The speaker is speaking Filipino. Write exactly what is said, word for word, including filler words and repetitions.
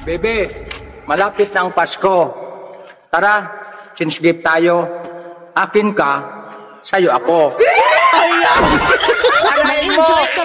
Bebe, malapit na ang Pasko. Tara, since gift tayo. Akin ka, sa'yo ako. Nag-enjoy ka